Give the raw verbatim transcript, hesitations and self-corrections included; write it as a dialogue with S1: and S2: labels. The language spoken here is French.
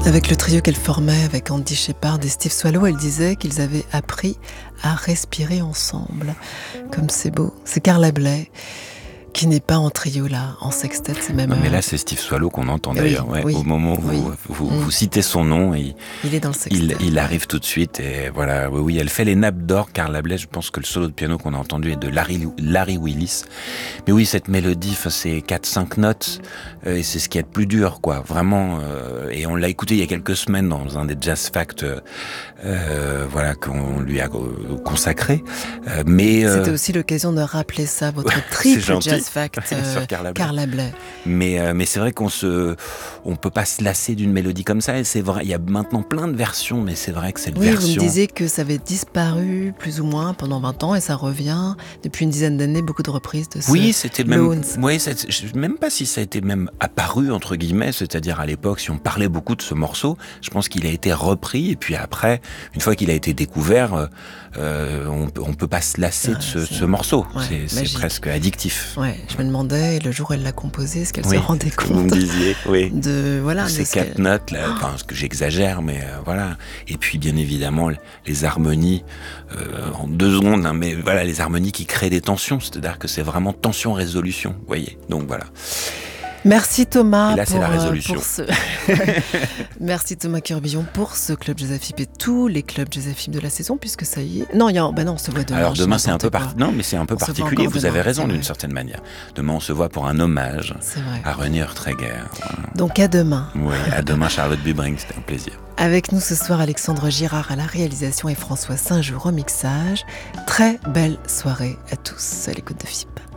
S1: Avec le trio qu'elle formait avec Andy Shepard et Steve Swallow, elle disait qu'ils avaient appris à respirer ensemble. Comme c'est beau. C'est Carla Bley qui n'est pas en trio là, en sextet, c'est même.
S2: Non, mais là, c'est Steve Swallow qu'on entend d'ailleurs.
S1: Oui,
S2: ouais.
S1: oui,
S2: Au moment où
S1: oui.
S2: vous, vous,
S1: Mm.
S2: vous citez son nom, il,
S1: il est dans le sextet.
S2: il, il arrive tout de suite. Et voilà, oui, oui, elle fait les nappes d'or. Carla Bley, je pense que le solo de piano qu'on a entendu est de Larry, Larry Willis. Mais oui, cette mélodie, c'est quatre cinq notes, euh, et c'est ce qui est le plus dur, quoi. Vraiment. Euh, et on l'a écouté il y a quelques semaines dans un des Jazz Facts, euh, voilà, qu'on lui a consacré. Euh, mais euh,
S1: c'était aussi l'occasion de rappeler ça, votre triple Jazz Fact euh,
S2: sur Carla Bley.
S1: Carla Bley.
S2: Mais euh, mais c'est vrai qu'on se, on peut pas se lasser d'une mélodie comme ça. Et c'est vrai, il y a maintenant plein de versions, mais c'est vrai que cette
S1: oui,
S2: version.
S1: Oui, vous me disiez que ça avait disparu plus ou moins pendant vingt ans et ça revient depuis une dizaine d'années, beaucoup de reprises de ce
S2: Oui, c'était même.
S1: Loans.
S2: Oui, c'est, je sais même pas si ça a été même apparu entre guillemets, c'est-à-dire à l'époque, si on parlait beaucoup de ce morceau, je pense qu'il a été repris et puis après, une fois qu'il a été découvert, euh, on, on peut pas se lasser ah, de ce, ce morceau.
S1: Ouais,
S2: c'est, c'est presque addictif.
S1: Ouais, je me demandais le jour où elle l'a composé, est-ce qu'elle
S2: oui,
S1: se rendait compte.
S2: Vous me disiez, oui.
S1: De voilà.
S2: Ces quatre qu'elle... notes, là, enfin, ce que j'exagère, mais euh, voilà. Et puis bien évidemment les harmonies euh, en deux secondes, hein, mais voilà les harmonies qui créent des tensions, c'est-à-dire que c'est vraiment tension-résolution, vous voyez. Donc voilà.
S1: Merci Thomas.
S2: Et là,
S1: pour,
S2: c'est la résolution.
S1: Pour ce... Merci Thomas Curbillon pour ce Club Jazz F I P et tous les clubs Jazz F I P de la saison, puisque ça y est. Non, il y a... bah non, on se voit demain.
S2: Alors demain, c'est un peu par... non, mais c'est un peu
S1: on
S2: particulier. Vous avez
S1: demain,
S2: raison d'une certaine manière. Demain, on se voit pour un hommage à René Urtreger.
S1: Voilà. Donc à demain.
S2: Oui, à demain, Charlotte Bubring, c'était un plaisir.
S1: Avec nous ce soir, Alexandre Girard à la réalisation et François Saint-Jour au mixage. Très belle soirée à tous à l'écoute de F I P.